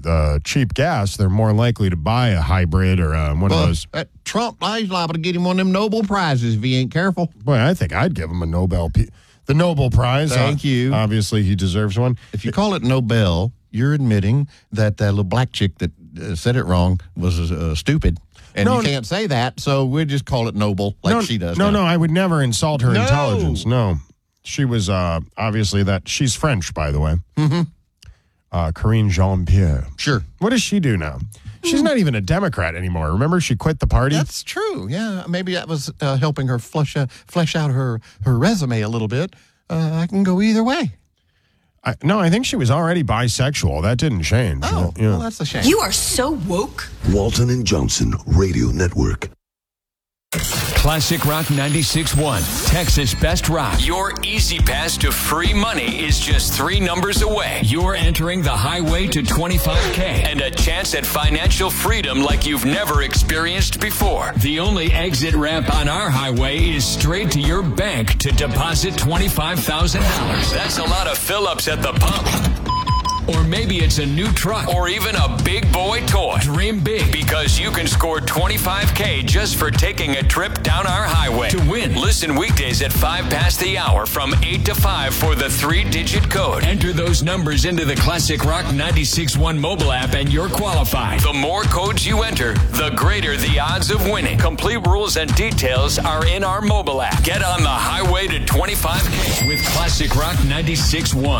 cheap gas, they're more likely to buy a hybrid or one of those. Trump, he's liable to get him one of them Nobel Prizes if he ain't careful. Boy, I think I'd give him a the Nobel Prize. Thank you. Obviously, he deserves one. If you call it Nobel, you're admitting that little black chick that said it wrong was stupid. And you can't say that, so we'll just call it Noble she does. No, I would never insult her intelligence. No. She was obviously she's French, by the way. Mm-hmm. Karine Jean-Pierre. Sure. What does she do now? She's not even a Democrat anymore. Remember, she quit the party? That's true, yeah. Maybe that was helping her flesh out her resume a little bit. I can go either way. I think she was already bisexual. That didn't change. Oh, yeah. Well, that's a shame. You are so woke. Walton and Johnson Radio Network. Classic Rock 96.1, Texas Best Rock. Your easy pass to free money is just 3 numbers away. You're entering the highway to 25K and a chance at financial freedom like you've never experienced before. The only exit ramp on our highway is straight to your bank to deposit $25,000. That's a lot of fill-ups at the pump. Or maybe it's a new truck or even a big boy toy. Dream big because you can score $25K just for taking a trip down our highway. To win, listen weekdays at 5 past the hour from 8 to 5 for the 3-digit code. Enter those numbers into the Classic Rock 96.1 mobile app and you're qualified. The more codes you enter, the greater the odds of winning. Complete rules and details are in our mobile app. Get on the highway to 25K with Classic Rock 96.1.